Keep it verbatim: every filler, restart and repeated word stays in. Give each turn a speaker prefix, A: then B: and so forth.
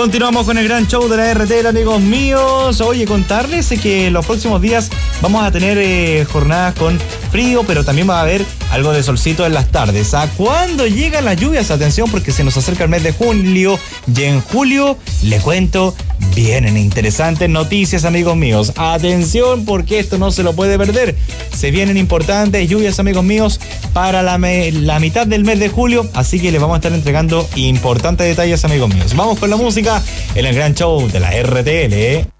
A: Continuamos con el gran show de la R T L, amigos míos. Oye, contarles que los próximos días vamos a tener eh, jornadas con frío, pero también va a haber algo de solcito en las tardes. ¿A cuándo llegan las lluvias? Atención, porque se nos acerca el mes de julio y en julio, le cuento, vienen interesantes noticias, amigos míos. Atención, porque esto no se lo puede perder. Se vienen importantes lluvias, amigos míos, para la, me- la mitad del mes de julio, así que les vamos a estar entregando importantes detalles, amigos míos. Vamos con la música en el gran show de la R T L.